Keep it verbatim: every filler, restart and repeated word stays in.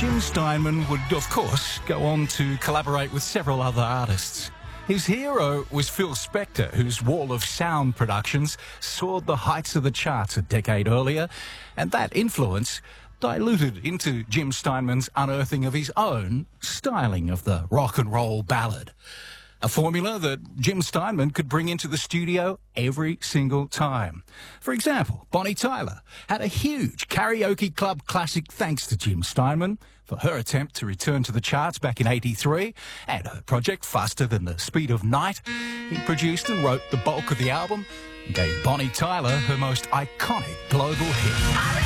Jim Steinman would, of course, go on to collaborate with several other artists. His hero was Phil Spector, whose Wall of Sound productions soared the heights of the charts a decade earlier, and that influence diluted into Jim Steinman's unearthing of his own styling of the rock and roll ballad. A formula that Jim Steinman could bring into the studio every single time. For example, Bonnie Tyler had a huge karaoke club classic thanks to Jim Steinman for her attempt to return to the charts back in eighty-three, and her project Faster Than the Speed of Night. He produced and wrote the bulk of the album and gave Bonnie Tyler her most iconic global hit.